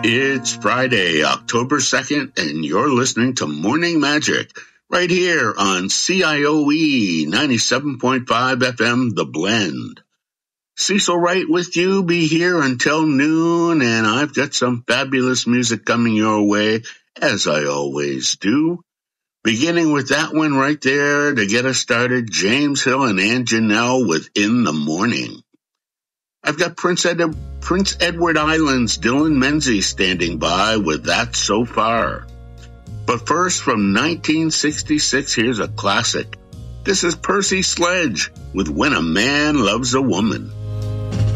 It's Friday, October 2nd, and you're listening to Morning Magic right here on CIOE 97.5 FM, The Blend. Cecil Wright with you, be here until noon, and I've got some fabulous music coming your way, as I always do. Beginning with that one right there to get us started, James Hill and Ann Janelle with In the Morning. I've got Prince Edward Island's Dylan Menzies standing by with That So Far. But first, from 1966, here's a classic. This is Percy Sledge with When a Man Loves a Woman.